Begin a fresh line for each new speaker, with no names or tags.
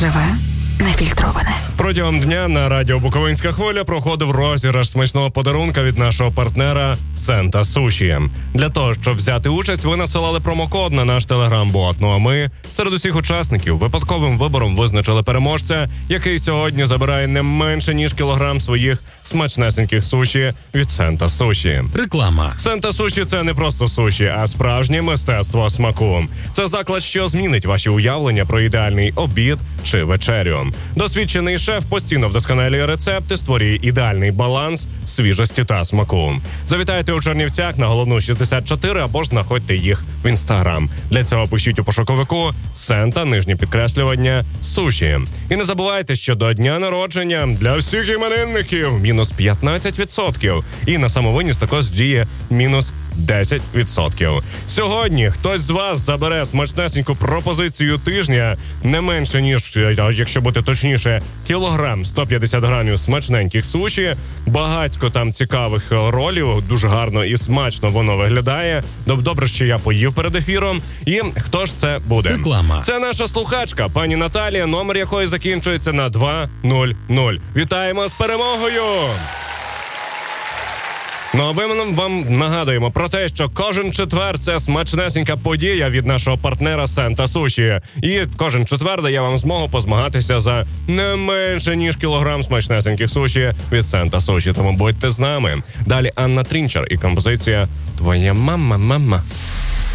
Живе, нефільтроване.
Протягом дня на радіо «Буковинська хвиля» проходив розіграш смачного подарунка від нашого партнера Сента Суші. Для того, щоб взяти участь, ви насилали промокод на наш телеграм-бот. Ну а ми серед усіх учасників випадковим вибором визначили переможця, який сьогодні забирає не менше, ніж кілограм своїх смачнесеньких суші від Сента Суші.
Реклама.
Сента Суші – це не просто суші, а справжнє мистецтво смаку. Це заклад, що змінить ваші уявлення про ідеальний обід чи вечерю. Досвідчений шеф постійно вдосконалює рецепти, створює ідеальний баланс свіжості та смаку. Завітайте у Чернівцях на Головну 64 або ж знаходьте їх в Інстаграм. Для цього пишіть у пошуковику «Сента», _Суші. І не забувайте, що до дня народження для всіх іменинників мінус 15%. І на самовиніс також діє мінус 10%. Сьогодні хтось з вас забере смачнесеньку пропозицію тижня не менше, ніж, якщо бути точніше, кілограм 150 грамів смачненьких суші. Багатько там цікавих ролів, дуже гарно і смачно воно виглядає. Добре, що я поїв перед ефіром. І хто ж це буде?
Реклама.
Це наша слухачка, пані Наталія, номер якої закінчується на 200. Вітаємо з перемогою! Ну а ми вам нагадуємо про те, що кожен четвер – це смачнесенька подія від нашого партнера Сента Суші. І кожен четвер дає вам змогу позмагатися за не менше, ніж кілограм смачнесеньких суші від Сента Суші. Тому будьте з нами. Далі Анна Трінчер і композиція «Твоя мама».